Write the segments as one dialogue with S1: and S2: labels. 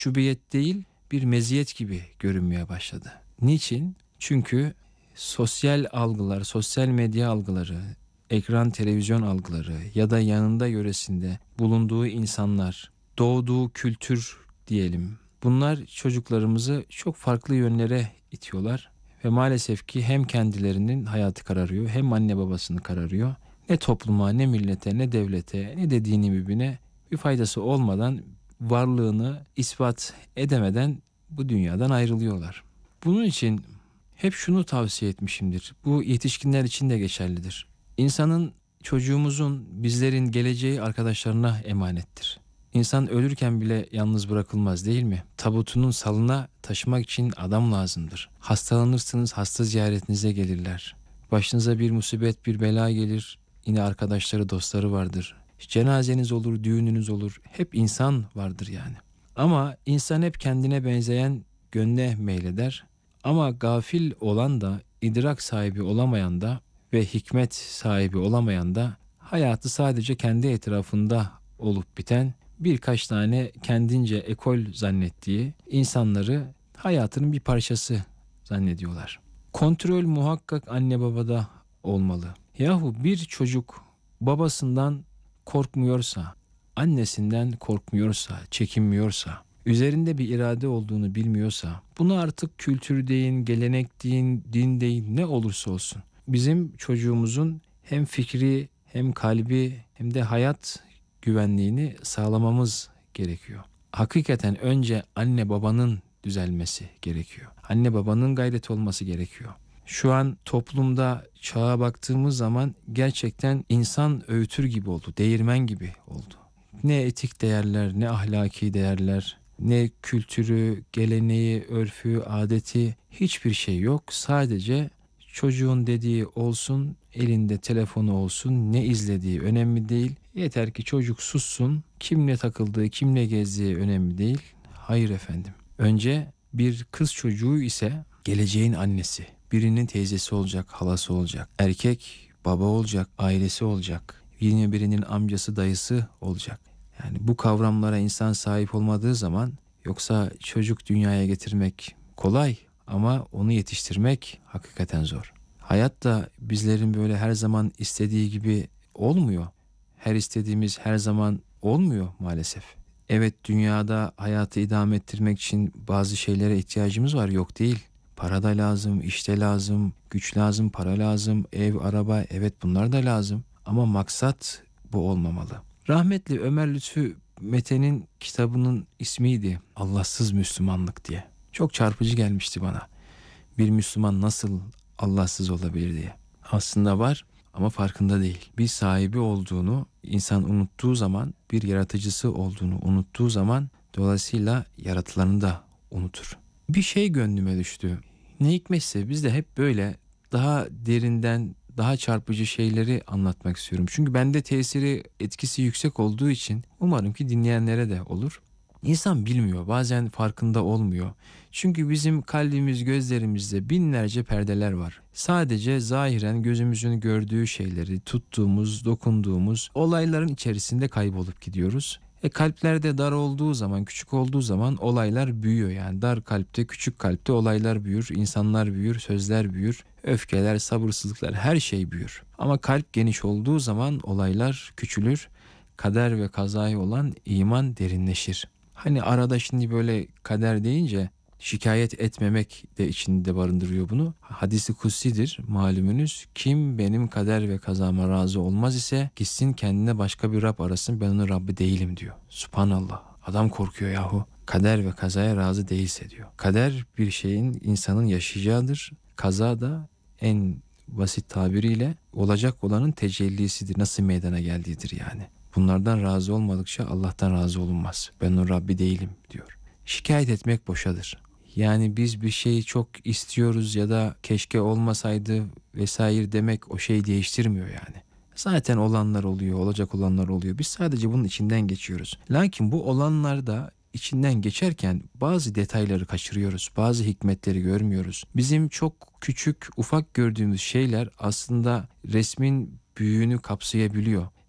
S1: Şubiyet değil, bir meziyet gibi görünmeye başladı. Niçin? Çünkü sosyal algılar, sosyal medya algıları, ekran televizyon algıları ya da yanında yöresinde bulunduğu insanlar, doğduğu kültür diyelim. Bunlar çocuklarımızı çok farklı yönlere itiyorlar ve maalesef ki hem kendilerinin hayatı kararıyor hem anne babasını kararıyor. Ne topluma, ne millete, ne devlete, ne de dini mübine bir faydası olmadan, varlığını ispat edemeden bu dünyadan ayrılıyorlar. Bunun için hep şunu tavsiye etmişimdir. Bu yetişkinler için de geçerlidir. İnsanın, çocuğumuzun, bizlerin geleceği arkadaşlarına emanettir. İnsan ölürken bile yalnız bırakılmaz, değil mi? Tabutunun salına taşımak için adam lazımdır. Hastalanırsınız, hasta ziyaretinize gelirler. Başınıza bir musibet, bir bela gelir. Yine arkadaşları, dostları vardır. Cenazeniz olur, düğününüz olur. Hep insan vardır yani. Ama insan hep kendine benzeyen gönle meyleder. Ama gafil olan da, idrak sahibi olamayan da ve hikmet sahibi olamayan da hayatı sadece kendi etrafında olup biten, birkaç tane kendince ekol zannettiği insanları hayatının bir parçası zannediyorlar. Kontrol muhakkak anne babada olmalı. Yahu bir çocuk babasından korkmuyorsa, annesinden korkmuyorsa, çekinmiyorsa, üzerinde bir irade olduğunu bilmiyorsa, bunu artık kültür deyin, gelenek deyin, din deyin, ne olursa olsun, bizim çocuğumuzun hem fikri hem kalbi hem de hayat güvenliğini sağlamamız gerekiyor. Hakikaten önce anne babanın düzelmesi gerekiyor. Anne babanın gayret olması gerekiyor. Şu an toplumda çağa baktığımız zaman gerçekten insan öğütür gibi oldu, değirmen gibi oldu. Ne etik değerler, ne ahlaki değerler, ne kültürü, geleneği, örfü, adeti, hiçbir şey yok. Sadece çocuğun dediği olsun, elinde telefonu olsun, ne izlediği önemli değil. Yeter ki çocuk sussun, kimle takıldığı, kimle gezdiği önemli değil. Hayır efendim. Önce bir kız çocuğu ise geleceğin annesi, birinin teyzesi olacak, halası olacak. Erkek baba olacak, ailesi olacak. Yine birinin amcası, dayısı olacak. Yani bu kavramlara insan sahip olmadığı zaman, yoksa çocuk dünyaya getirmek kolay ama onu yetiştirmek hakikaten zor. Hayat da bizlerin böyle her zaman istediği gibi olmuyor. Her istediğimiz her zaman olmuyor maalesef. Evet, dünyada hayatı idame ettirmek için bazı şeylere ihtiyacımız var, yok değil. Para da lazım, işte lazım, güç lazım, para lazım, ev, araba, evet bunlar da lazım. Ama maksat bu olmamalı. Rahmetli Ömer Lütfü Mete'nin kitabının ismiydi Allahsız Müslümanlık diye. Çok çarpıcı gelmişti bana. Bir Müslüman nasıl Allahsız olabilir diye. Aslında var ama farkında değil. Bir sahibi olduğunu insan unuttuğu zaman, bir yaratıcısı olduğunu unuttuğu zaman, dolayısıyla yaratılanı da unutur. Bir şey gönlüme düştü. Ne hikmetse biz de hep böyle daha derinden, daha çarpıcı şeyleri anlatmak istiyorum. Çünkü bende tesiri, etkisi yüksek olduğu için umarım ki dinleyenlere de olur. İnsan bilmiyor, bazen farkında olmuyor. Çünkü bizim kalbimiz, gözlerimizde binlerce perdeler var. Sadece zahiren gözümüzün gördüğü şeyleri, tuttuğumuz, dokunduğumuz olayların içerisinde kaybolup gidiyoruz. Kalplerde dar olduğu zaman, küçük olduğu zaman olaylar büyüyor. Yani dar kalpte, küçük kalpte olaylar büyür, insanlar büyür, sözler büyür, öfkeler, sabırsızlıklar, her şey büyür. Ama kalp geniş olduğu zaman olaylar küçülür, kader ve kazaya olan iman derinleşir. Hani arada şimdi böyle kader deyince şikayet etmemek de içinde barındırıyor bunu. Hadis-i kutsidir malumunuz. Kim benim kader ve kazama razı olmaz ise gitsin kendine başka bir Rab arasın, ben onun Rabbi değilim diyor. Subhanallah. Adam korkuyor yahu. Kader ve kazaya razı değilse diyor. Kader bir şeyin, insanın yaşayacağıdır. Kaza da en basit tabiriyle olacak olanın tecellisidir. Nasıl meydana geldiğidir yani. Bunlardan razı olmadıkça Allah'tan razı olunmaz. Ben onun Rabbi değilim diyor. Şikayet etmek boşadır. Yani biz bir şeyi çok istiyoruz ya da keşke olmasaydı vesaire demek o şeyi değiştirmiyor yani. Zaten olanlar oluyor, olacak olanlar oluyor. Biz sadece bunun içinden geçiyoruz. Lakin bu olanlarda içinden geçerken bazı detayları kaçırıyoruz. Bazı hikmetleri görmüyoruz. Bizim çok küçük, ufak gördüğümüz şeyler aslında resmin büyüğünü kapsayabiliyor.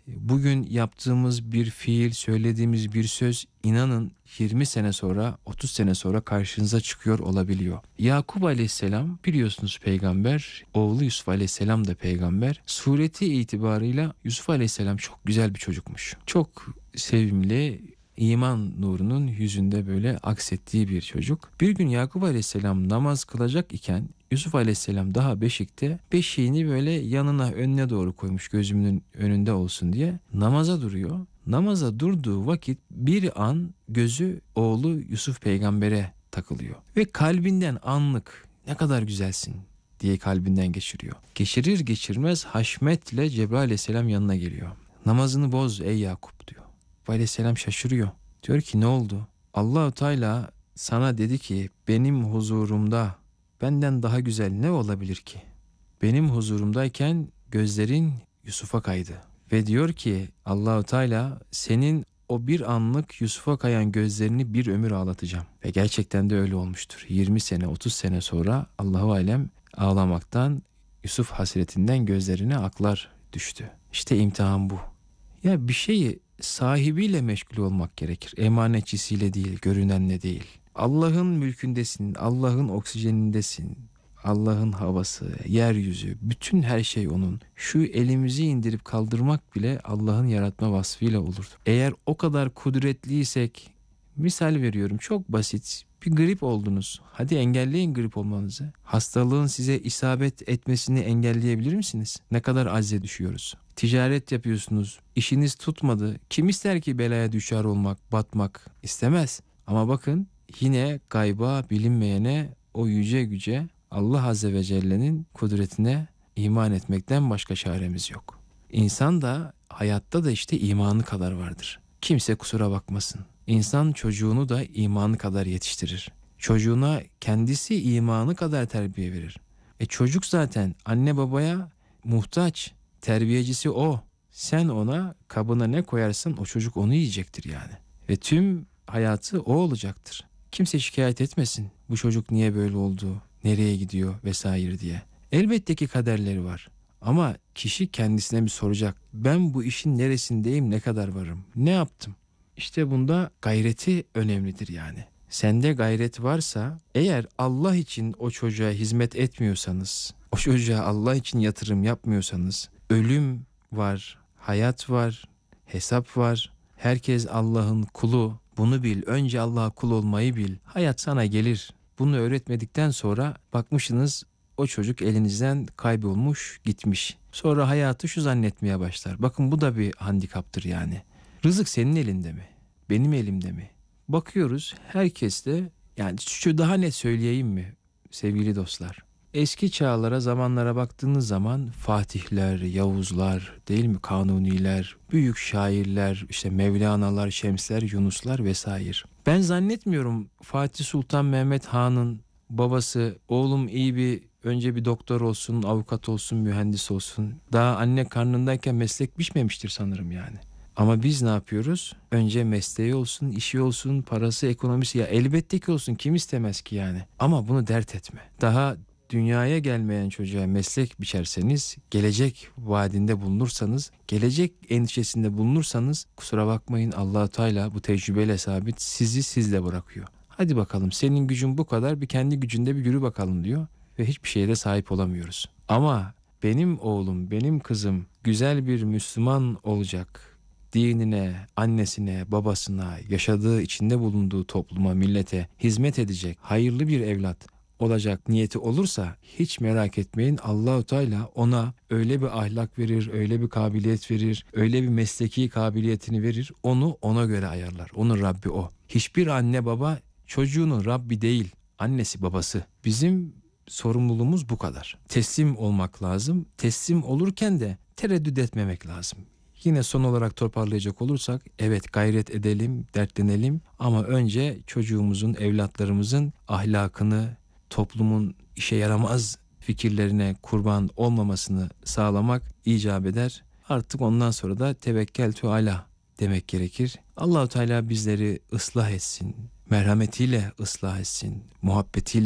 S1: Bugün yaptığımız bir fiil, söylediğimiz bir söz inanın 20 sene sonra, 30 sene sonra karşınıza çıkıyor olabiliyor. Yakup Aleyhisselam biliyorsunuz peygamber, oğlu Yusuf Aleyhisselam da peygamber. Sureti itibarıyla Yusuf Aleyhisselam çok güzel bir çocukmuş. Çok sevimli, iman nurunun yüzünde böyle aksettiği bir çocuk. Bir gün Yakup Aleyhisselam namaz kılacak iken Yusuf Aleyhisselam daha beşikte, beşiğini böyle yanına, önüne doğru koymuş gözümün önünde olsun diye namaza duruyor. Namaza durduğu vakit bir an gözü oğlu Yusuf peygambere takılıyor. Ve kalbinden anlık ne kadar güzelsin diye kalbinden geçiriyor. Geçirir geçirmez haşmetle Cebrail Aleyhisselam yanına geliyor. Namazını boz ey Yakup diyor. Aleyhisselam şaşırıyor. Diyor ki ne oldu? Allah-u Teala sana dedi ki benim huzurumda benden daha güzel ne olabilir ki? Benim huzurumdayken gözlerin Yusuf'a kaydı. Ve diyor ki Allah-u Teala senin o bir anlık Yusuf'a kayan gözlerini bir ömür ağlatacağım. Ve gerçekten de öyle olmuştur. 20 sene 30 sene sonra Allahu alem ağlamaktan, Yusuf hasretinden gözlerine aklar düştü. İşte imtihan bu. Ya bir şeyi sahibiyle meşgul olmak gerekir. Emanetçisiyle değil, görünenle değil. Allah'ın mülkündesin, Allah'ın oksijenindesin, Allah'ın havası, yeryüzü, bütün her şey onun. Şu elimizi indirip kaldırmak bile Allah'ın yaratma vasfıyla olur. Eğer o kadar kudretliysek, misal veriyorum çok basit, bir grip oldunuz. Hadi engelleyin grip olmanızı. Hastalığın size isabet etmesini engelleyebilir misiniz? Ne kadar azze düşüyoruz. Ticaret yapıyorsunuz, işiniz tutmadı. Kim ister ki belaya düşer olmak, batmak istemez. Ama bakın yine gayba, bilinmeyene, o yüce güce Allah Azze ve Celle'nin kudretine iman etmekten başka çaremiz yok. İnsan da hayatta da işte imanı kadar vardır. Kimse kusura bakmasın. İnsan çocuğunu da imanı kadar yetiştirir. Çocuğuna kendisi imanı kadar terbiye verir. Çocuk zaten anne babaya muhtaç. Terbiyecisi o. Sen ona kabına ne koyarsan o çocuk onu yiyecektir yani. Ve tüm hayatı o olacaktır. Kimse şikayet etmesin. Bu çocuk niye böyle oldu, nereye gidiyor vesaire diye. Elbette ki kaderleri var. Ama kişi kendisine bir soracak. Ben bu işin neresindeyim, ne kadar varım, ne yaptım? İşte bunda gayreti önemlidir yani. Sende gayret varsa, eğer Allah için o çocuğa hizmet etmiyorsanız, o çocuğa Allah için yatırım yapmıyorsanız, ölüm var, hayat var, hesap var. Herkes Allah'ın kulu. Bunu bil. Önce Allah'a kul olmayı bil. Hayat sana gelir. Bunu öğretmedikten sonra bakmışsınız o çocuk elinizden kaybolmuş, gitmiş. Sonra hayatı şu zannetmeye başlar. Bakın bu da bir handikaptır yani. Rızık senin elinde mi? Benim elimde mi? Bakıyoruz herkes de, yani şu daha net söyleyeyim mi sevgili dostlar? Eski çağlara, zamanlara baktığınız zaman Fatihler, Yavuzlar, değil mi, Kanuniler, büyük şairler, işte Mevlana'lar, Şemsler, Yunuslar vesaire. Ben zannetmiyorum Fatih Sultan Mehmet Han'ın babası oğlum önce bir doktor olsun, avukat olsun, mühendis olsun. Daha anne karnındayken meslek biçmemiştir sanırım yani. Ama biz ne yapıyoruz? Önce mesleği olsun, işi olsun, parası, ekonomisi, ya elbette ki olsun, kim istemez ki yani. Ama bunu dert etme. Daha dünyaya gelmeyen çocuğa meslek biçerseniz, gelecek vaadinde bulunursanız, gelecek endişesinde bulunursanız, kusura bakmayın Allah-u Teala bu tecrübeyle sabit sizi sizle bırakıyor. Hadi bakalım senin gücün bu kadar, bir kendi gücünde bir yürü bakalım diyor ve hiçbir şeye de sahip olamıyoruz. Ama benim oğlum, benim kızım güzel bir Müslüman olacak. Dinine, annesine, babasına, yaşadığı, içinde bulunduğu topluma, millete hizmet edecek hayırlı bir evlat olacak niyeti olursa hiç merak etmeyin, Allah-u Teala ona öyle bir ahlak verir, öyle bir kabiliyet verir, öyle bir mesleki kabiliyetini verir, onu ona göre ayarlar. Onun Rabbi o. Hiçbir anne baba çocuğunun Rabbi değil, annesi babası. Bizim sorumluluğumuz bu kadar. Teslim olmak lazım. Teslim olurken de tereddüt etmemek lazım. Yine son olarak toparlayacak olursak, evet gayret edelim, dertlenelim ama önce çocuğumuzun, evlatlarımızın ahlakını, toplumun işe yaramaz fikirlerine kurban olmamasını sağlamak icap eder. Artık ondan sonra da tevekkeltü ala demek gerekir. Allah-u Teala bizleri ıslah etsin, merhametiyle ıslah etsin, muhabbetiyle